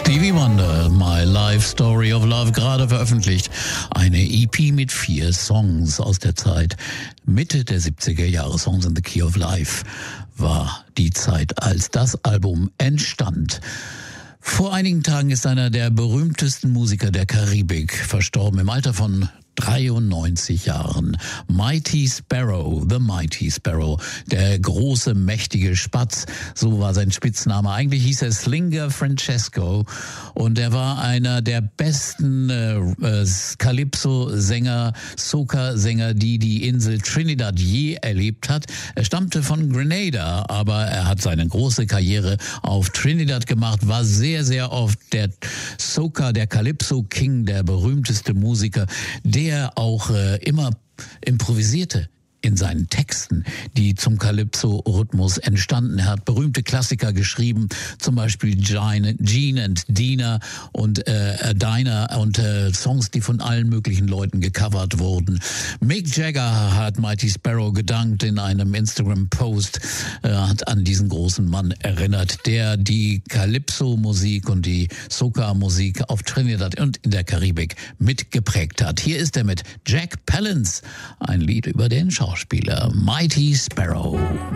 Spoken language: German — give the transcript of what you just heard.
Stevie Wonder, My Life Story of Love, gerade veröffentlicht. Eine EP mit 4 Songs aus der Zeit Mitte der 70er Jahre. Songs in the Key of Life war die Zeit, als das Album entstand. Vor einigen Tagen ist einer der berühmtesten Musiker der Karibik verstorben, im Alter von 93 Jahren. Mighty Sparrow, The Mighty Sparrow, der große, mächtige Spatz, so war sein Spitzname. Eigentlich hieß er Slinger Francesco und er war einer der besten Calypso-Sänger, Soca-Sänger, die die Insel Trinidad je erlebt hat. Er stammte von Grenada, aber er hat seine große Karriere auf Trinidad gemacht, war sehr, sehr oft der Soca, der Calypso-King, der berühmteste Musiker, der auch immer improvisierte in seinen Texten, die zum Calypso-Rhythmus entstanden. Er hat berühmte Klassiker geschrieben, zum Beispiel Gene and Dina und Dinah und Songs, die von allen möglichen Leuten gecovert wurden. Mick Jagger hat Mighty Sparrow gedankt in einem Instagram-Post, hat an diesen großen Mann erinnert, der die Calypso-Musik und die Soca-Musik auf Trinidad und in der Karibik mitgeprägt hat. Hier ist er mit Jack Palance, ein Lied über den Schauspieler Mighty Sparrow.